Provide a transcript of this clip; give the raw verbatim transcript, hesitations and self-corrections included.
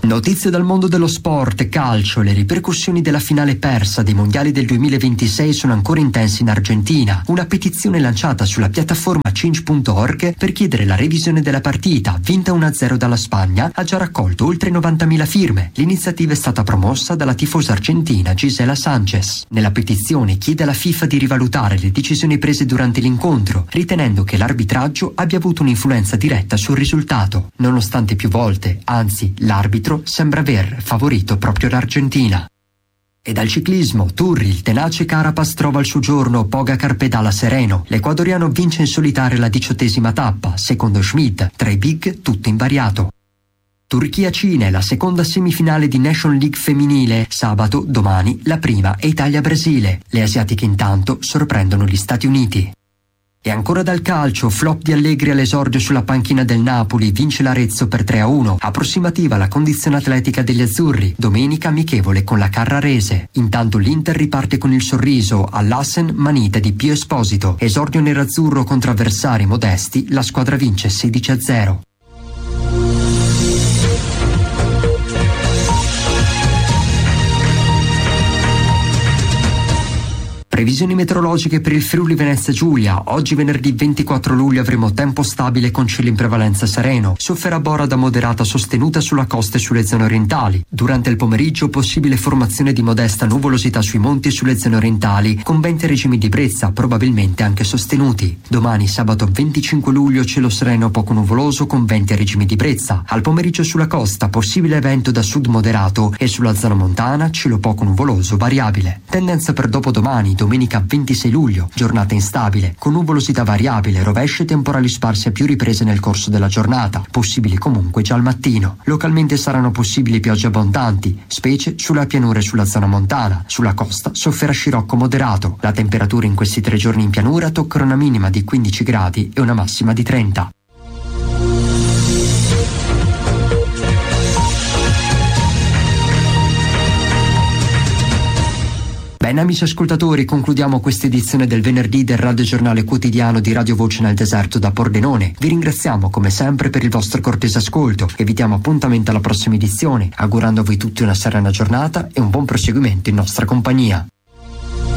Notizie dal mondo dello sport, calcio. Le ripercussioni della finale persa dei mondiali del duemilaventisei sono ancora intense in Argentina. Una petizione lanciata sulla piattaforma change punto org per chiedere la revisione della partita, vinta uno a zero dalla Spagna, ha già raccolto oltre novantamila firme. L'iniziativa è stata promossa dalla tifosa argentina Gisela Sanchez. Nella petizione chiede alla FIFA di rivalutare le decisioni prese durante l'incontro, ritenendo che l'arbitraggio abbia avuto un'influenza diretta sul risultato, nonostante più volte, anzi, l'arbitro sembra aver favorito proprio l'Argentina. E dal ciclismo, Turri, il tenace Carapaz trova il suo giorno, Pogacar pedala sereno. L'ecuadoriano vince in solitaria la diciottesima tappa, secondo Schmid, tra i big tutto invariato. Turchia-Cina è la seconda semifinale di Nation League femminile, sabato, domani, la prima è Italia-Brasile. Le asiatiche intanto sorprendono gli Stati Uniti. E ancora dal calcio, flop di Allegri all'esordio sulla panchina del Napoli, vince l'Arezzo per tre a uno, approssimativa la condizione atletica degli azzurri, domenica amichevole con la Carrarese. Intanto l'Inter riparte con il sorriso, all'Assen manita di Pio Esposito, esordio nerazzurro contro avversari modesti, la squadra vince sedici a zero. Previsioni meteorologiche per il Friuli Venezia Giulia. Oggi venerdì ventiquattro luglio avremo tempo stabile con cielo in prevalenza sereno. Sofferà bora da moderata sostenuta sulla costa e sulle zone orientali. Durante il pomeriggio possibile formazione di modesta nuvolosità sui monti e sulle zone orientali, con venti regimi di brezza, probabilmente anche sostenuti. Domani sabato venticinque luglio cielo sereno poco nuvoloso con venti regimi di brezza. Al pomeriggio sulla costa possibile vento da sud moderato e sulla zona montana cielo poco nuvoloso variabile. Tendenza per dopodomani, domenica ventisei luglio, giornata instabile, con nuvolosità variabile, rovesci e temporali sparsi a più riprese nel corso della giornata, possibili comunque già al mattino. Localmente saranno possibili piogge abbondanti, specie sulla pianura e sulla zona montana. Sulla costa sofferà scirocco moderato. La temperatura in questi tre giorni in pianura toccherà una minima di quindici gradi e una massima di trenta. Bene amici ascoltatori, concludiamo questa edizione del venerdì del radiogiornale quotidiano di Radio Voce nel Deserto da Pordenone. Vi ringraziamo come sempre per il vostro cortese ascolto e vi diamo appuntamento alla prossima edizione, augurando a voi tutti una serena giornata e un buon proseguimento in nostra compagnia.